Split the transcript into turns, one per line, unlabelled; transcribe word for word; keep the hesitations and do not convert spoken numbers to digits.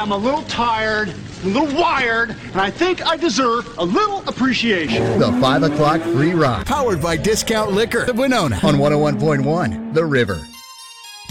I'm a little tired, a little wired, and I think I deserve a little appreciation.
The five o'clock free ride. Powered by Discount Liquor of Winona on one oh one point one The River.